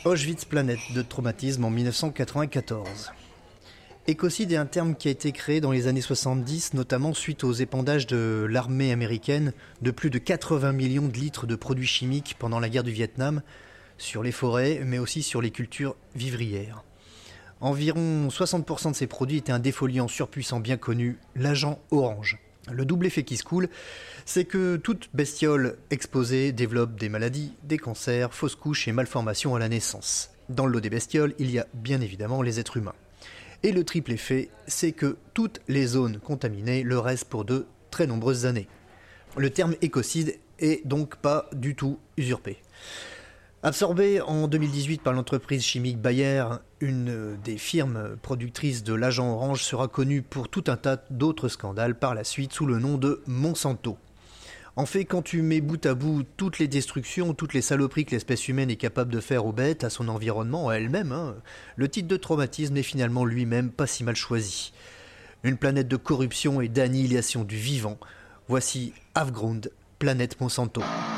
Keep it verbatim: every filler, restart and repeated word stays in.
Auschwitz Planet de traumatisme en mille neuf cent quatre-vingt-quatorze. Écocide est un terme qui a été créé dans les années soixante-dix, notamment suite aux épandages de l'armée américaine de plus de quatre-vingts millions de litres de produits chimiques pendant la guerre du Vietnam, sur les forêts, mais aussi sur les cultures vivrières. Environ soixante pour cent de ces produits étaient un défoliant surpuissant bien connu, l'agent orange. Le double effet qui se coule, c'est que toute bestiole exposée développe des maladies, des cancers, fausses couches et malformations à la naissance. Dans le lot des bestioles, il y a bien évidemment les êtres humains. Et le triple effet, c'est que toutes les zones contaminées le restent pour de très nombreuses années. Le terme écocide est donc pas du tout usurpé. Absorbé en deux mille dix-huit par l'entreprise chimique Bayer, une des firmes productrices de l'agent orange sera connue pour tout un tas d'autres scandales par la suite sous le nom de Monsanto. En fait, quand tu mets bout à bout toutes les destructions, toutes les saloperies que l'espèce humaine est capable de faire aux bêtes, à son environnement, à elle-même, hein, le titre de traumatisme n'est finalement lui-même pas si mal choisi. Une planète de corruption et d'annihilation du vivant. Voici Avgrund, planète Monsanto.